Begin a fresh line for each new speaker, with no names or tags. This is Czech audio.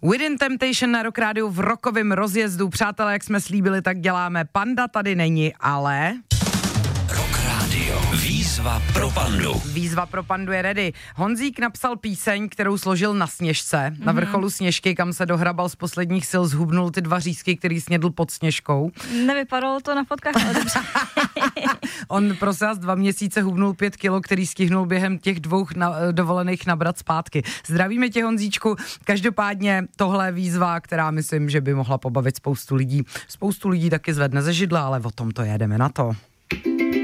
Within Temptation na Rock Rádiu v rokovém rozjezdu. Přátelé, jak jsme slíbili, tak děláme. Panda tady není, ale...
Rock Radio. Výzva pro pandu.
Výzva pro pandu je ready. Honzík napsal píseň, kterou složil na Sněžce, na vrcholu Sněžky, kam se dohrabal z posledních sil, zhubnul ty 2 řízky, který snědl pod Sněžkou.
Nevypadalo to na fotkách, ale dobře.
On prosím vás 2 měsíce hubnul 5 kilo, který stihnul během těch 2 dovolených nabrat zpátky. Zdravíme tě, Honzíčku. Každopádně tohle je výzva, která myslím, že by mohla pobavit spoustu lidí. Spoustu lidí taky zvedne ze židla, ale o tom to jedeme na to.